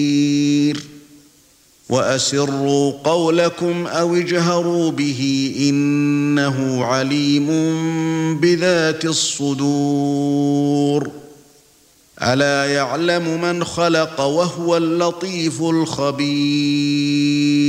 وأسروا قولكم أو اجهروا به إنه عليم بذات الصدور ألا يعلم من خلق وهو اللطيف الخبير